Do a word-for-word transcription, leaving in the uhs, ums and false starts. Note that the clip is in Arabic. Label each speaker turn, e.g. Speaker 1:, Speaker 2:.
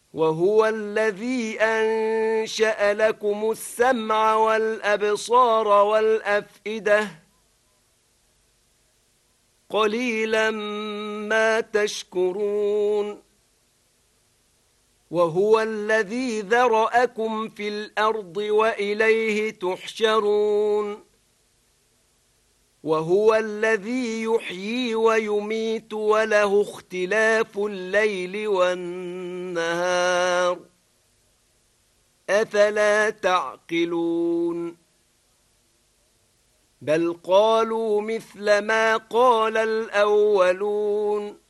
Speaker 1: وهو الذي أنشأ لكم السمع والأبصار والأفئدة قليلا ما تشكرون وهو الذي ذرأكم في الأرض وإليه تحشرون وهو الذي يحيي ويميت وله اختلاف الليل والنهار أفلا تعقلون بل قالوا مثل ما قال الأولون